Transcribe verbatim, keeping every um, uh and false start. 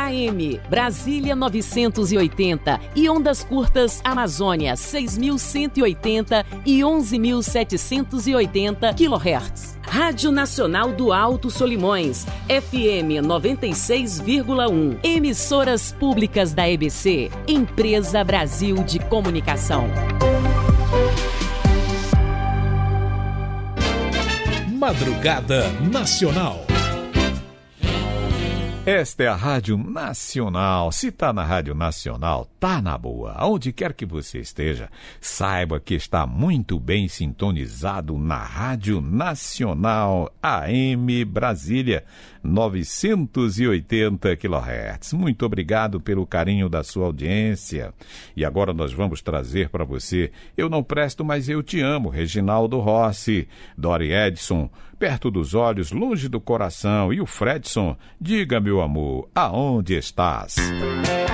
A M, Brasília novecentos e oitenta e ondas curtas Amazônia seis mil cento e oitenta e onze mil setecentos e oitenta quilohertz. Rádio Nacional do Alto Solimões, F M noventa e seis vírgula um. Emissoras públicas da E B C, Empresa Brasil de Comunicação. Madrugada Nacional. Esta é a Rádio Nacional. Se tá na Rádio Nacional, tá na boa. Aonde quer que você esteja, saiba que está muito bem sintonizado na Rádio Nacional A M Brasília, novecentos e oitenta quilohertz. Muito obrigado pelo carinho da sua audiência. E agora nós vamos trazer para você Eu Não Presto, Mas Eu Te Amo, Reginaldo Rossi, Dori Edson, Perto dos Olhos, Longe do Coração, e o Fredson, Diga Meu Amor, Aonde Estás?